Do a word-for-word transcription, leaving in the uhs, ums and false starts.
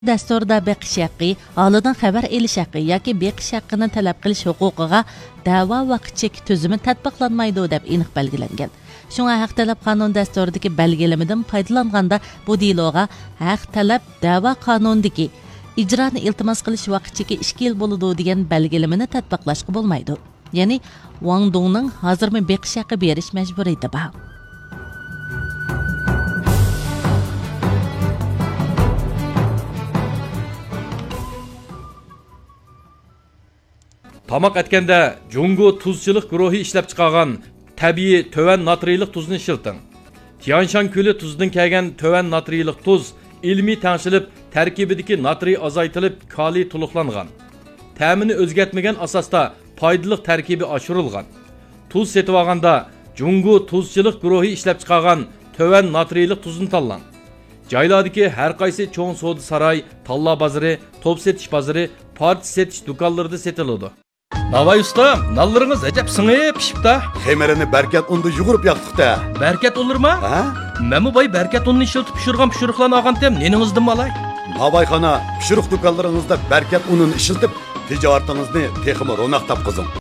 Dasturda beqish haqqi, holidan xabar elish haqqi yoki beqish haqqini talab qilish huquqiga da'vo vaqt cheki tuzumi tatbiqlanmaydi deb aniq belgilangan. Shunga haq talab qonun dasturidagi belgilamadan foydalanganda bu deloga haq talab da'vo qonundagi ijroni iltimos qilish vaqt cheki ikki yil bo'ladi degan belgilamani tatbiqlashga bo'lmaydi. Ya'ni Wang Dongning hozirmi beqish haqqi berish majburiyati bor. Tamaq etkende Jungo tuzchilik guruhi ishlab chiqargan tabiiy töven natriylik tuzni ishilting. Tianshan ko'li tuzidan kelgan töven natriylik tuz ilmiy tangshilib, tarkibidagi natriy azaytilib, kaliy to'liqlangan. Ta'mini o'zgartmagan asosda foydali tarkibi oshirilgan. Tuz setib olganda Jungo tuzchilik guruhi ishlab chiqargan töven natriylik tuzni tanlang. Joylardagi har qaysi cho'ng savdo saroy, talla bozori, top setish bozori, parti setish do'konlarida setiladi. Navay ustam, nallarınız acab sınıp pişipta. Xemerini berkat undu yugurub yaqtık da. Berkat olur mu? Ha? Məmu bay berkat ununu işiltip pişirgan pişiriklarını ağan tem, neningizdim malay? Navayxana, pişirik do'konlaringizda berkat ununu işiltip, tijoratingizni texmi ro'naq topqizing.